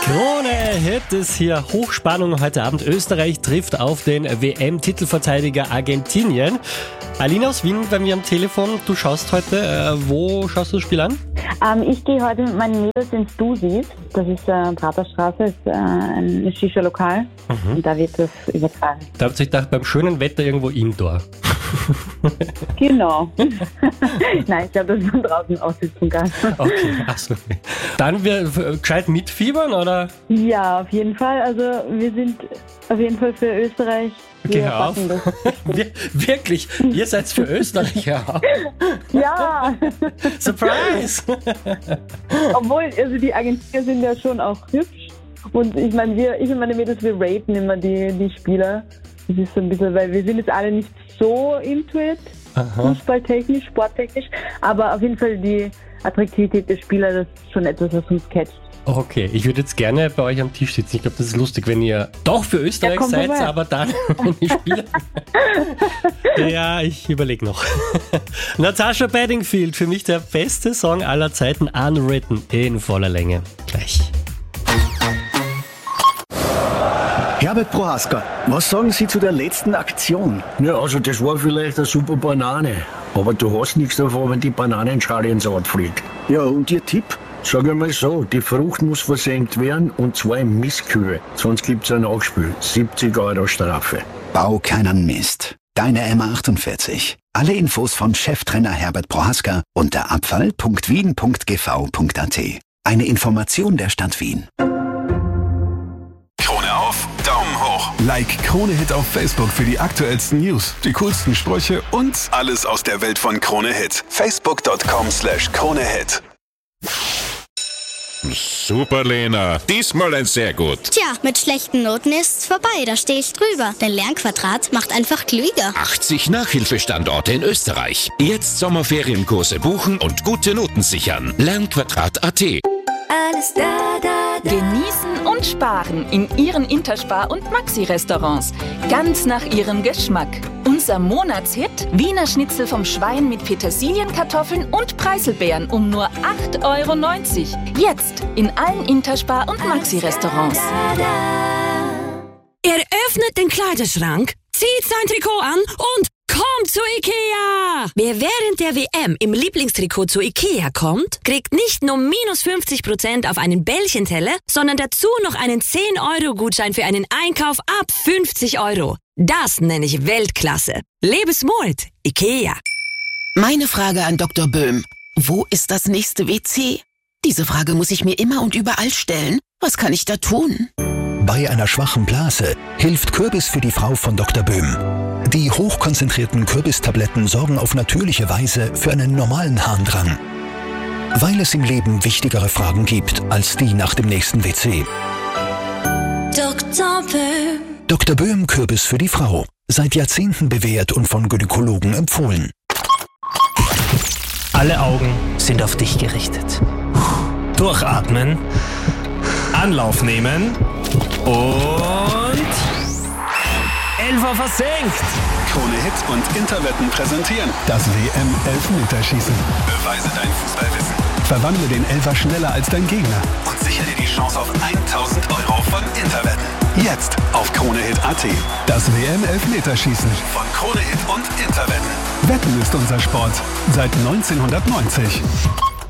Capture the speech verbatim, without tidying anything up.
Krone Hit ist hier Hochspannung heute Abend. Österreich trifft auf den W M-Titelverteidiger Argentinien. Alina aus Wien bei mir am Telefon. Du schaust heute, äh, wo schaust du das Spiel an? Ähm, ich gehe heute mit meinen Mädels ins Dusis. Das ist äh, Praterstraße, ist äh, ein Shisha-Lokal. Mhm. Und da wird das übertragen. Da habt ihr euch gedacht, beim schönen Wetter irgendwo Indoor. Genau. Nein, ich glaube, dass man draußen aussitzen kann. Okay, achso. Dann wir gescheit mitfiebern, oder? Ja, auf jeden Fall. Also wir sind auf jeden Fall für Österreich. Okay, hör auf. Wir, wirklich, ihr seid für Österreich, hör auf. Ja. Surprise! Obwohl, also die Argentinier sind ja schon auch hübsch. Und ich meine, wir, ich und meine Mädels, wir raten immer die, die Spieler. Das ist so ein bisschen, weil wir sind jetzt alle nicht so into it, fußballtechnisch, sporttechnisch, aber auf jeden Fall die Attraktivität der Spieler, das ist schon etwas, was uns catcht. Okay, ich würde jetzt gerne bei euch am Tisch sitzen. Ich glaube, das ist lustig, wenn ihr doch für Österreich ja, seid, vorbei. aber dann, wenn die Spieler... Ja, ich überlege noch. Natasha Bedingfield, für mich der beste Song aller Zeiten, Unwritten, in voller Länge. Gleich. Herbert Prohaska, was sagen Sie zu der letzten Aktion? Ja, also das war vielleicht eine super Banane. Aber du hast nichts davon, wenn die Bananenschale ins Ort fliegt. Ja, und Ihr Tipp? Sag ich mal so, die Frucht muss versenkt werden und zwar in Mistkühe. Sonst gibt's ein Nachspiel. siebzig Euro Strafe. Bau keinen Mist. Deine M achtundvierzig. Alle Infos von Cheftrainer Herbert Prohaska unter abfall punkt wien punkt g v punkt a t. Eine Information der Stadt Wien. Krone auf, Daumen hoch. Like Krone Hit auf Facebook für die aktuellsten News, die coolsten Sprüche und Alles aus der Welt von Krone Hit. facebook punkt com slash Krone Hit. Super, Lena. Diesmal ein sehr gut. Tja, mit schlechten Noten ist's vorbei, da stehe ich drüber. Denn Lernquadrat macht einfach klüger. achtzig Nachhilfestandorte in Österreich. Jetzt Sommerferienkurse buchen und gute Noten sichern. Lernquadrat punkt a t. Alles da, da, da. Genießen und sparen in Ihren Interspar- und Maxi-Restaurants. Ganz nach Ihrem Geschmack. Unser Monatshit: Wiener Schnitzel vom Schwein mit Petersilienkartoffeln und Preiselbeeren um nur acht Euro neunzig. Jetzt in allen Interspar- und Maxi-Restaurants. Er öffnet den Kleiderschrank, zieht sein Trikot an und kommt zu Ikea! Wer während der W M im Lieblingstrikot zu Ikea kommt, kriegt nicht nur minus fünfzig Prozent auf einen Bällchenteller, sondern dazu noch einen zehn Euro Gutschein für einen Einkauf ab fünfzig Euro. Das nenne ich Weltklasse. Lebes Molt, Ikea. Meine Frage an Doktor Böhm. Wo ist das nächste W C? Diese Frage muss ich mir immer und überall stellen. Was kann ich da tun? Bei einer schwachen Blase hilft Kürbis für die Frau von Doktor Böhm. Die hochkonzentrierten Kürbistabletten sorgen auf natürliche Weise für einen normalen Harndrang. Weil es im Leben wichtigere Fragen gibt als die nach dem nächsten W C. Doktor Böhm. Doktor Böhm Kürbis für die Frau. Seit Jahrzehnten bewährt und von Gynäkologen empfohlen. Alle Augen sind auf dich gerichtet. Durchatmen, Anlauf nehmen und Elfer versenkt. Krone Hit und Interwetten präsentieren das W M-Elfmeterschießen. Beweise dein Fußballwissen. Verwandle den Elfer schneller als dein Gegner. Und sichere dir die Chance auf tausend Euro von Interwetten. Jetzt auf Krone Hit punkt a t. Das W M-Elfmeterschießen. Von Krone Hit und Interwetten. Wetten ist unser Sport. Seit neunzehnhundertneunzig.